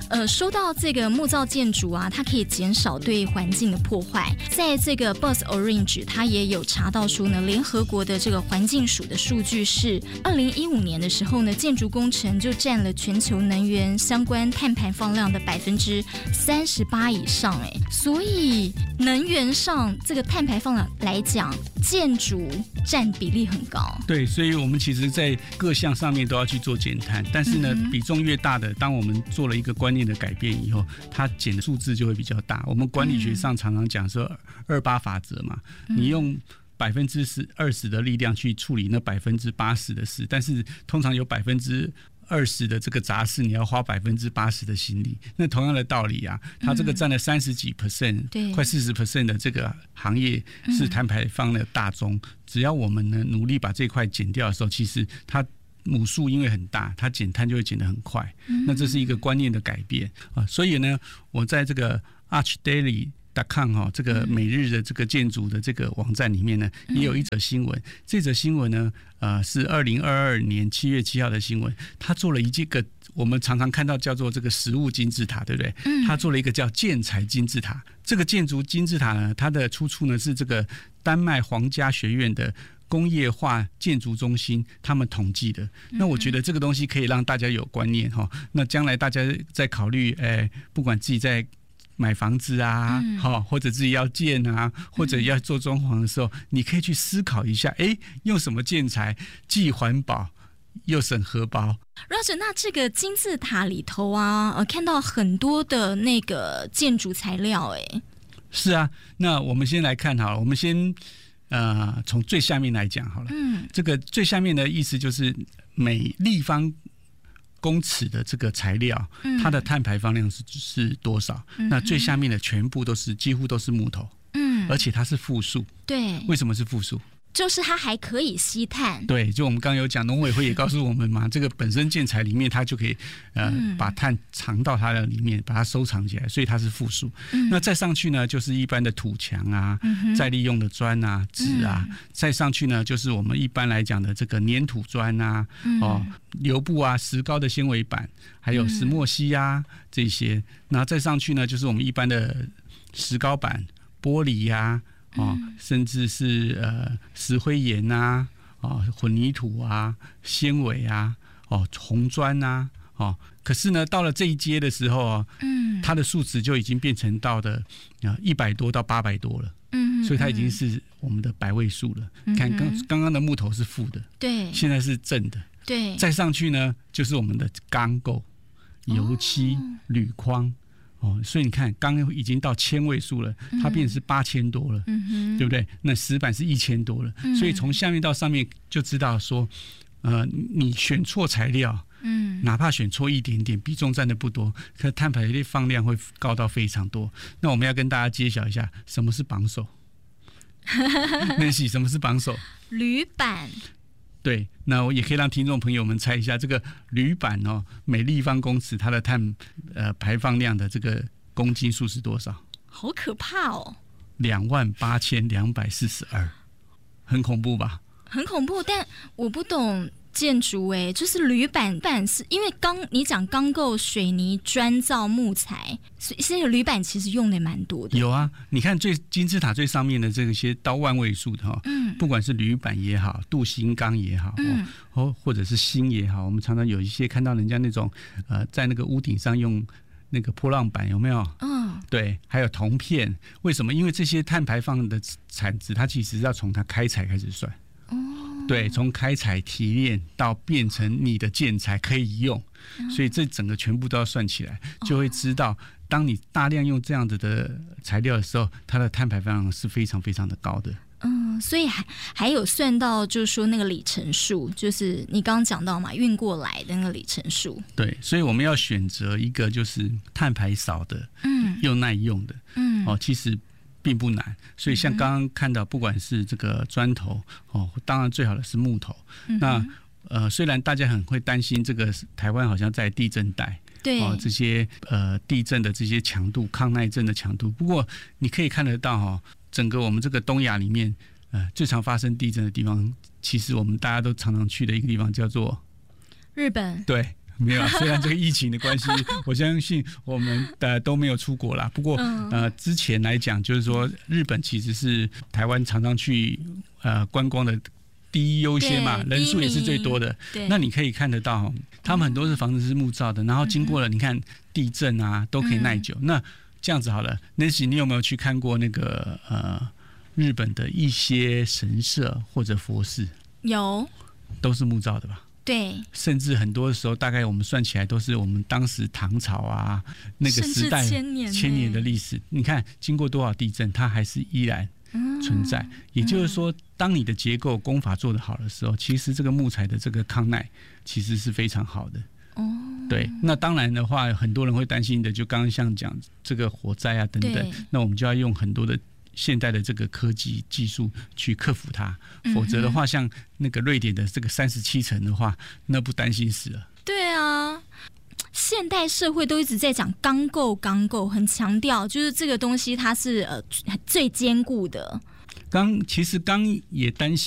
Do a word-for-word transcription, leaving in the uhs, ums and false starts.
呃，说到这个木造建筑啊，它可以减少对环境的破坏。在这个 Boss Orange， 它也有查到说呢，联合国的这个环境署的数据是，二零一五年的时候呢，建筑工程就占了全球能源相关碳排放量的百分之三十八以上，哎，所以能源上这个碳排放量来讲，建筑占比例很高。 对，所以我们其实在各项上面都要去做减碳，但是呢，嗯、比重越大的，当我们做了一个观念的改变以后，它减的数字就会比较大。我们管理学上常常讲说二八法则嘛，嗯、你用百分之十二十的力量去处理那百分之八十的事，但是通常有百分之二十的这个杂事，你要花百分之八十的心力。那同样的道理啊，它这个占了三十几 percent，、嗯、快四十 percent 的这个行业是碳排放的大宗。嗯、只要我们呢努力把这块减掉的时候，其实它母数因为很大，它减碳就会减得很快。嗯、那这是一个观念的改变啊。所以呢，我在这个 archdaily com 哈，这个每日的这个建筑的这个网站里面呢，也有一则新闻。嗯、这则新闻呢，呃，是二零二二年七月七号的新闻。他做了一个我们常常看到叫做这个实物金字塔，对不对？嗯。他做了一个叫建材金字塔。这个建筑金字塔呢，它的出处呢是这个丹麦皇家学院的工业化建筑中心他们统计的。那我觉得这个东西可以让大家有观念哈。那将来大家在考虑，哎，不管自己在买房子啊，嗯、或者自己要建啊，或者要做装潢的时候，嗯、你可以去思考一下，哎，用什么建材既环保又省荷包。 Roger， 那这个金字塔里头啊，呃，看到很多的那个建筑材料，哎， 是啊。那我们先来看好了，我们先呃从最下面来讲好了。嗯，这个最下面的意思就是每立方公尺的这个材料，嗯、它的碳排放量 是, 是多少？嗯、那最下面的全部都是几乎都是木头，嗯，而且它是负数。 对， 为什么是负数？ 就是它还可以吸碳。 对，就我们刚刚有讲，农委会也告诉我们嘛，这个本身建材里面它就可以呃、嗯、把碳藏到它的里面，把它收藏起来，所以它是负数。嗯、那再上去呢，就是一般的土墙啊，嗯、再利用的砖啊、纸啊，嗯、再上去呢，就是我们一般来讲的这个粘土砖啊，嗯、哦，油布啊、石膏的纤维板，还有石墨烯啊、嗯、这些。那再上去呢，就是我们一般的石膏板、玻璃啊。哦，甚至是呃石灰岩啊，哦混凝土啊，纤维啊，哦红砖啊，哦，可是呢，到了这一阶的时候啊，嗯，它的数值就已经变成到的啊一百多到八百多了，嗯，所以它已经是我们的百位数了。嗯、看刚刚刚的木头是负的，对，现在是正的，对，再上去呢就是我们的钢构、油漆、哦、铝框。哦，所以你看，钢已经到千位数了，它变成是八千多了，嗯、对不对？那石板是一千多了，嗯、所以从下面到上面就知道说，呃，你选错材料，嗯，哪怕选错一点点，比重占的不多，可碳排放量会高到非常多。那我们要跟大家揭晓一下，什么是榜首？Nancy， 什么是榜首？ 铝板。 对，那我也可以让听众朋友们猜一下，这个铝板哦，每立方公尺它的碳呃排放量的这个公斤数是多少？ 好可怕哦！ 两万八千两百四十二，很恐怖吧？ 很恐怖，但我不懂建筑哎，就是铝板板是因为钢，你讲钢构、水泥、砖造、木材，所以现在铝板其实用的蛮多的。 有啊，你看最金字塔最上面的这些到万位数的哈、哦，嗯，不管是铝板也好，镀锌钢也好，嗯，哦，或者是锌也好，我们常常有一些看到人家那种呃，在那个屋顶上用那个波浪板，有没有？嗯，对，还有铜片，为什么？因为这些碳排放的产值，它其实要从它开采开始算。对，从开采提炼到变成你的建材可以用，所以这整个全部都要算起来，就会知道，当你大量用这样子的材料的时候，它的碳排放量是非常非常的高的。 嗯，所以还还有算到，就是说那个里程数，就是你刚刚讲到嘛，运过来的那个里程数。 对，所以我们要选择一个就是碳排少的，嗯，又耐用的，嗯，哦，其实并不难，所以像刚刚看到，不管是这个砖头哦，当然最好的是木头。嗯、那呃，虽然大家很会担心这个台湾好像在地震带，对哦，这些呃地震的这些强度、抗耐震的强度，不过你可以看得到哈、哦，整个我们这个东亚里面，呃，最常发生地震的地方，其实我们大家都常常去的一个地方叫做日本。 对。 没有，虽然这个疫情的关系，我相信我们的都没有出国啦。不过、嗯、呃，之前来讲，就是说日本其实是台湾常常去呃观光的第一优先嘛，人数也是最多的。那你可以看得到，他们很多是房子是木造的，然后经过了你看地震啊都可以耐久。嗯、那这样子好了 ，Nancy， 你有没有去看过那个呃日本的一些神社或者佛寺？有，都是木造的吧？对，甚至很多的时候，大概我们算起来都是我们当时唐朝啊那个时代千年千年的历史。你看，经过多少地震，它还是依然存在。嗯、也就是说，当你的结构工法做得好的时候，其实这个木材的这个抗耐其实是非常好的。哦，对，那当然的话，很多人会担心的，就刚刚像讲这个火灾啊等等，那我们就要用很多的现代的这个科技技术去克服它，否则的话，像那个瑞典的这个三十七层的话，那不担心死了。对啊，现代社会都一直在讲钢构，钢构很强调，就是这个东西它是呃最坚固的。刚其实刚也担心。